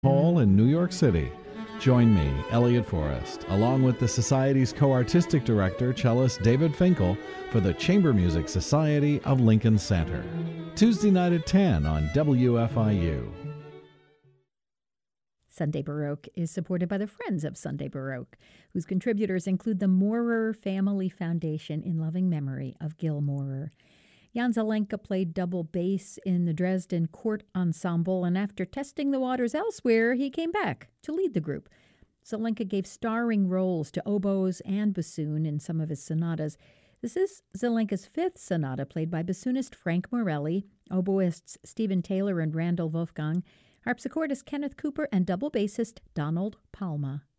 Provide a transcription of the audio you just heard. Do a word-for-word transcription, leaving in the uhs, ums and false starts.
Hall in New York City. Join me, Elliot Forrest, along with the Society's co-artistic director, cellist David Finkel, for the Chamber Music Society of Lincoln Center. Tuesday night at ten on W F I U. Sunday Baroque is supported by the Friends of Sunday Baroque, whose contributors include the Maurer Family Foundation in loving memory of Gil Maurer. Jan Zelenka played double bass in the Dresden Court Ensemble, and after testing the waters elsewhere, he came back to lead the group. Zelenka gave starring roles to oboes and bassoon in some of his sonatas. This is Zelenka's fifth sonata, played by bassoonist Frank Morelli, oboists Stephen Taylor and Randall Wolfgang, harpsichordist Kenneth Cooper, and double bassist Donald Palma.